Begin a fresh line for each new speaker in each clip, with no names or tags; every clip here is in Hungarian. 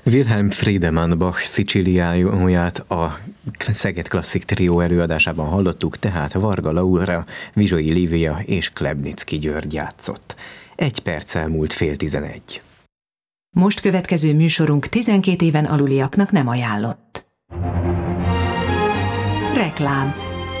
Wilhelm Friedemann Bach Szicíliáját a Szeged Klasszik Trió előadásában hallottuk, tehát Varga Laura, Vizsai Lívia és Klebnicki György játszott. 1 perccel múlt 10:30.
Most következő műsorunk 12 éven aluliaknak nem ajánlott. Reklám.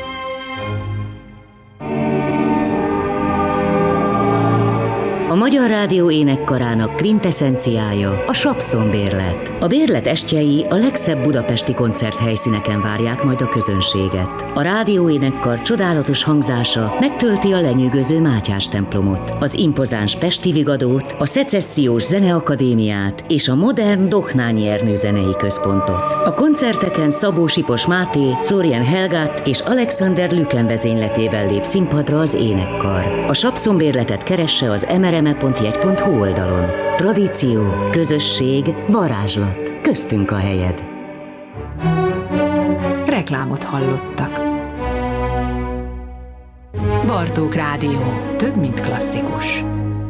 A Magyar Rádió énekkarának kvinteszenciája a Sapszon-bérlet. A bérlet estjei a legszebb budapesti koncerthelyszíneken várják majd a közönséget. A rádió énekkar csodálatos hangzása megtölti a lenyűgöző Mátyás templomot, az impozáns Pesti Vigadót, a Szecessziós Zeneakadémiát és a modern Dohnányi Ernő Zenei Központot. A koncerteken Szabó Sipos Máté, Florian Helgát és Alexander Lüken vezényletével lép színpadra az énekkar. A Sapszon-bérletet keresse az mrme.jegy.hu oldalon. Tradíció, közösség, varázslat. Köztünk a helyed.
Reklámot hallottak. Bartók Rádió. Több, mint klasszikus.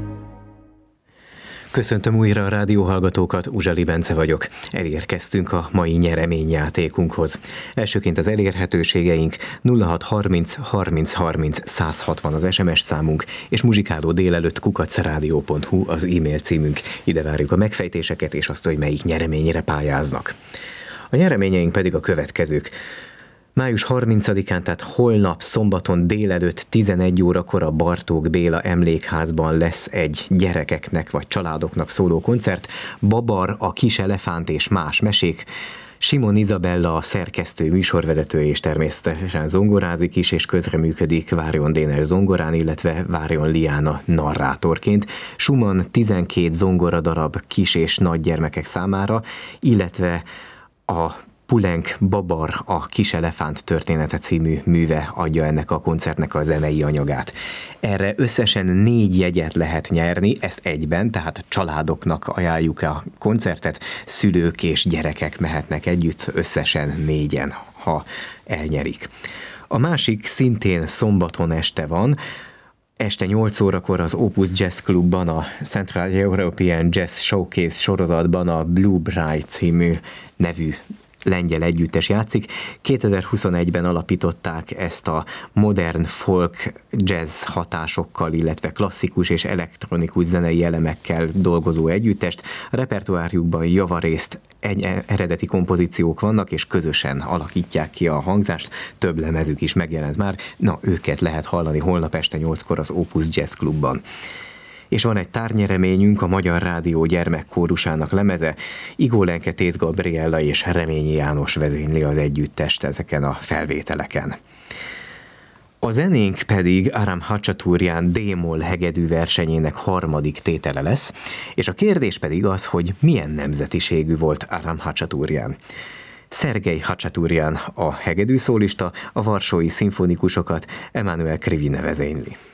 Köszöntöm újra a rádióhallgatókat, Uzsali Bence vagyok. Elérkeztünk a mai nyereményjátékunkhoz. Elsőként az elérhetőségeink 0630 30 30 160 az SMS számunk, és muzsikáló délelőtt @radio.hu az e-mail címünk. Ide várjuk a megfejtéseket és azt, hogy melyik nyereményre pályáznak. A nyereményeink pedig a következők. Május 30-án, tehát holnap szombaton délelőtt 11 órakor a Bartók Béla Emlékházban lesz egy gyerekeknek vagy családoknak szóló koncert. Babar, a Kis Elefánt és más mesék. Simon Izabella a szerkesztő, műsorvezető és természetesen zongorázik is, és közreműködik Várjon Dénes zongorán, illetve Várjon Liána narrátorként. Schumann 12 zongoradarab kis és nagy gyermekek számára, illetve a Poulenc Babar, a Kis Elefánt története című műve adja ennek a koncertnek a zenei anyagát. Erre összesen 4 jegyet lehet nyerni, ezt egyben, tehát családoknak ajánljuk a koncertet, szülők és gyerekek mehetnek együtt, összesen 4-en, ha elnyerik. A másik szintén szombaton este van, este 8 órakor az Opus Jazz Clubban, a Central European Jazz Showcase sorozatban a Blue Bright című nevű lengyel együttes játszik. 2021-ben alapították ezt a modern folk jazz hatásokkal, illetve klasszikus és elektronikus zenei elemekkel dolgozó együttest. A repertoárjukban javarészt eredeti kompozíciók vannak, és közösen alakítják ki a hangzást. Több lemezük is megjelent már. Na, őket lehet hallani holnap este 8-kor az Opus Jazz Clubban. És van egy tárnyereményünk, a Magyar Rádió gyermekkórusának lemeze. Igó Lenke, Tész Gabriella és Reményi János vezényli az együttest ezeken a felvételeken. A zenénk pedig Aram Hacsaturjan D-moll hegedű versenyének 3. tétele lesz, és a kérdés pedig az, hogy milyen nemzetiségű volt Aram Hacsaturjan. Szergej Hacsaturjan a hegedűszólista, a varsói szimfonikusokat Emanuel Krivine vezényli.